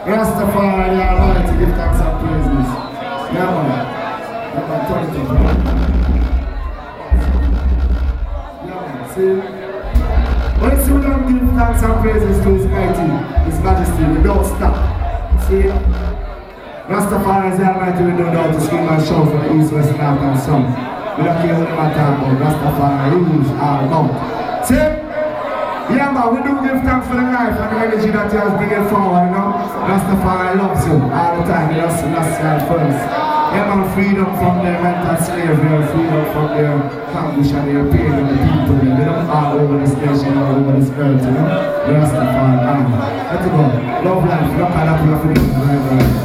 Rastafari, the Almighty, give thanks and praises. Yeah, man. Yeah, man, turn it up. Yeah, man, see? When we don't give thanks and praises to His mighty, His Majesty, we don't stop. See? Rastafari is the Almighty, we don't know how to scream and shout for the east, west, north, and south. We don't care what the matter about. Rastafari rules all about. See? Yeah, man, we do give thanks for the life and the energy that you have bringing forward, you know? Rastafari loves you all the time, you just last first. Yeah, man, freedom from their mental slavery, freedom from their anguish and their pain and the people, they don't all over this nation, all over this earth, you know? Rastafari, let's go. Love life, look at that, we have to do it.